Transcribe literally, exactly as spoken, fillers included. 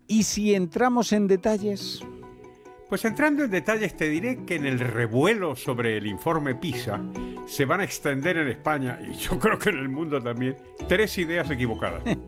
¿Y si entramos en detalles? Pues entrando en detalles te diré que en el revuelo sobre el informe PISA se van a extender en España, y yo creo que en el mundo también, tres ideas equivocadas.